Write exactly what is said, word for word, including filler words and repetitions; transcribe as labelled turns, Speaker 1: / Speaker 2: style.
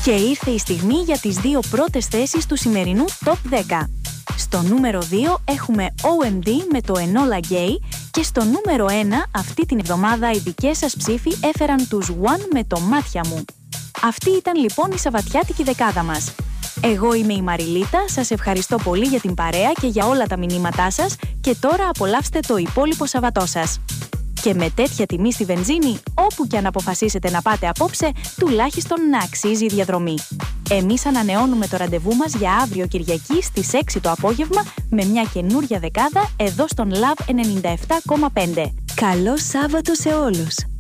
Speaker 1: Και ήρθε η στιγμή για τις δύο πρώτες θέσεις του σημερινού Top δέκα. Στο νούμερο δύο έχουμε ο εμ ντι με το Enola Gay και στο νούμερο ένα αυτή την εβδομάδα οι δικές σας ψήφοι έφεραν τους One με το Μάτια μου. Αυτή ήταν λοιπόν η σαββατιάτικη δεκάδα μας. Εγώ είμαι η Μαριλίτα, σας ευχαριστώ πολύ για την παρέα και για όλα τα μηνύματά σας και τώρα απολαύστε το υπόλοιπο Σαββατό σας. Και με τέτοια τιμή στη βενζίνη, όπου και αν αποφασίσετε να πάτε απόψε, τουλάχιστον να αξίζει η διαδρομή. Εμείς ανανεώνουμε το ραντεβού μας για αύριο Κυριακή στις έξι το απόγευμα με μια καινούρια δεκάδα εδώ στον Love ενενήντα επτά κόμμα πέντε.
Speaker 2: Καλό Σάββατο σε όλους!